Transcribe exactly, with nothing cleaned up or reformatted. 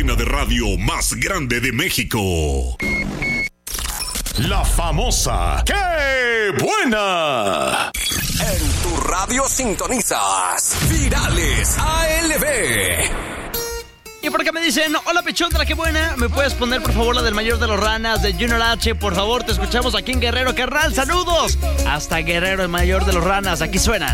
cadena de radio más grande de México. La famosa ¡Qué buena! En tu radio sintonizas Virales A L B. Y por acá me dicen, hola Pechondra, qué buena. ¿Me puedes poner por favor la del mayor de los ranas de Junior H? Por favor, te escuchamos aquí en Guerrero, carnal. ¡Saludos! Hasta Guerrero, el mayor de los ranas. Aquí suenan.